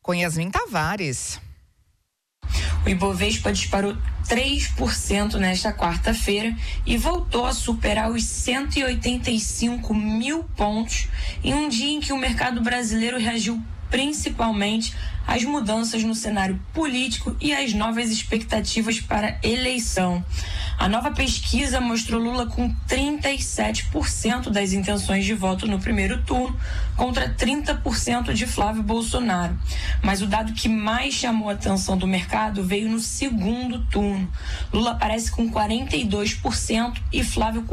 com Yasmin Tavares. O Ibovespa disparou 3% nesta quarta-feira e voltou a superar os 185 mil pontos em um dia em que o mercado brasileiro reagiu principalmente às mudanças no cenário político e às novas expectativas para a eleição. A nova pesquisa mostrou Lula com 37% das intenções de voto no primeiro turno, contra 30% de Flávio Bolsonaro. Mas o dado que mais chamou a atenção do mercado veio no segundo turno. Lula aparece com 42% e Flávio com